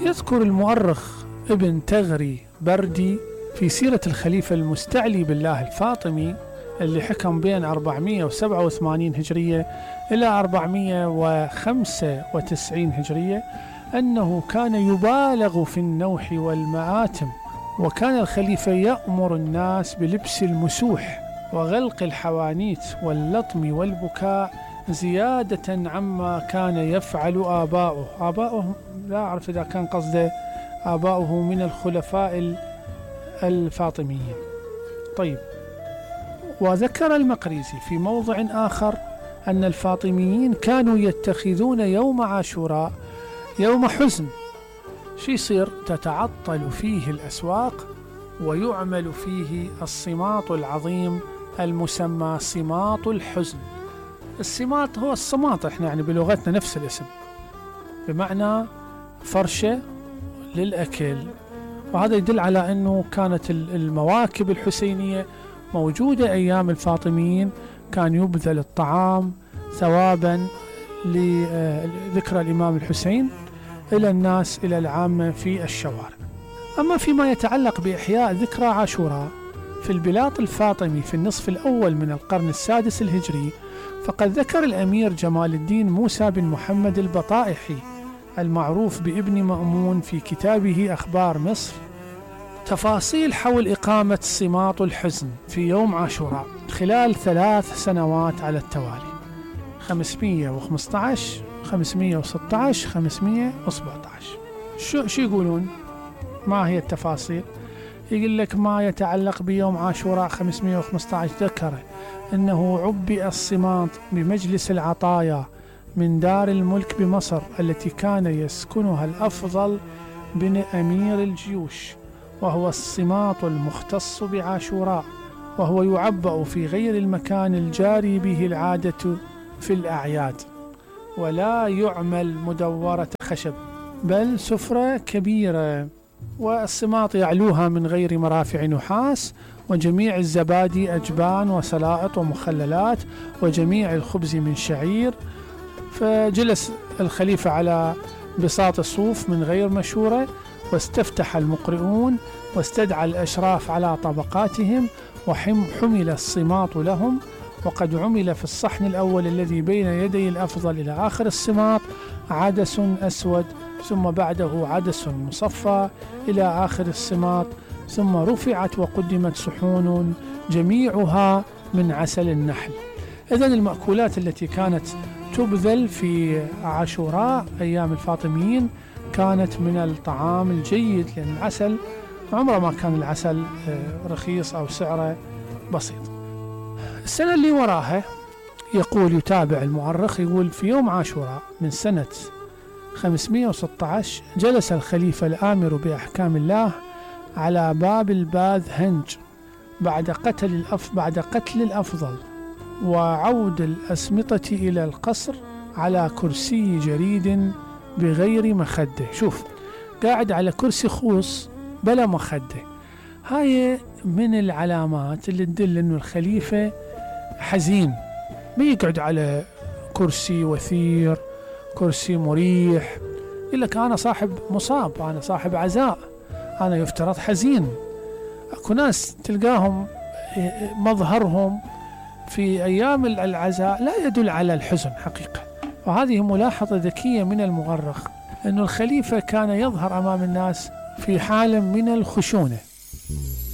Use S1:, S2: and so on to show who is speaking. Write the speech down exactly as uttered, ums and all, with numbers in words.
S1: يذكر المؤرخ ابن تغري بردي في سيرة الخليفة المستعلي بالله الفاطمي اللي حكم بين أربعمائة وسبعة وثمانين هجرية إلى أربعمائة وخمسة وتسعين هجرية أنه كان يبالغ في النوح والمآتم، وكان الخليفة يأمر الناس بلبس المسوح وغلق الحوانيت واللطم والبكاء زيادة عما كان يفعل آباؤه. آباؤه لا أعرف إذا كان قصده آباؤه من الخلفاء الفاطميين. طيب، وذكر المقريزي في موضع آخر أن الفاطميين كانوا يتخذون يوم عاشوراء يوم حزن. شو يصير؟ تتعطل فيه الأسواق ويعمل فيه الصماط العظيم المسمى صماط الحزن. الصماط هو الصماط، احنا يعني بلغتنا نفس الاسم، بمعنى فرشة للأكل، وهذا يدل على أنه كانت المواكب الحسينية موجودة أيام الفاطميين، كان يبذل الطعام ثوابا لذكرى الإمام الحسين إلى الناس، إلى العامة في الشوارع. أما فيما يتعلق بإحياء ذكرى عاشوراء في البلاط الفاطمي في النصف الأول من القرن السادس الهجري، فقد ذكر الأمير جمال الدين موسى بن محمد البطائحي المعروف بابن مأمون في كتابه أخبار مصر تفاصيل حول إقامة صماط الحزن في يوم عاشوراء خلال ثلاث سنوات على التوالي، خمسمائة وخمسة عشر، خمسمائة وستة عشر، خمسمائة وسبعة عشر. شو شو يقولون؟ ما هي التفاصيل؟ يقول لك ما يتعلق بيوم عاشوراء خمسمائة وخمسة عشر ذكر أنه عبئ الصماط بمجلس العطايا من دار الملك بمصر التي كان يسكنها الأفضل بن أمير الجيوش، وهو الصماط المختص بعاشوراء، وهو يعبأ في غير المكان الجاري به العادة في الأعياد، ولا يعمل مدورة خشب بل سفرة كبيرة، والصماط يعلوها من غير مرافع نحاس، وجميع الزبادي أجبان وسلائط ومخللات، وجميع الخبز من شعير. فجلس الخليفة على بساط الصوف من غير مشورة، واستفتح المقرئون واستدعى الأشراف على طبقاتهم، وحمل الصماط لهم، وقد عمل في الصحن الأول الذي بين يدي الأفضل إلى آخر الصماط عدس أسود، ثم بعده عدس مصفى إلى آخر الصماط، ثم رفعت وقدمت صحون جميعها من عسل النحل. إذن المأكولات التي كانت تبذل في عاشوراء أيام الفاطميين كانت من الطعام الجيد، لأن العسل عمره ما كان العسل رخيص أو سعره بسيط. السنة اللي وراها يقول يتابع المؤرخ، يقول في يوم عاشوراء من سنة خمسمائة وستة عشر جلس الخليفة الآمر بأحكام الله على باب الباذ هنج بعد قتل الأف بعد قتل الأفضل وعود الأسمطة إلى القصر على كرسي جريد بغير مخدة. شوف، قاعد على كرسي خوص بلا مخدة. هاي من العلامات اللي تدل أنه الخليفة حزين، ما يقعد على كرسي وثير، كرسي مريح. يقول لك أنا صاحب مصاب، أنا صاحب عزاء، أنا يفترض حزين. أكو ناس تلقاهم مظهرهم في أيام العزاء لا يدل على الحزن حقيقة. وهذه ملاحظة ذكية من المؤرخ، أن الخليفة كان يظهر أمام الناس في حال من الخشونة.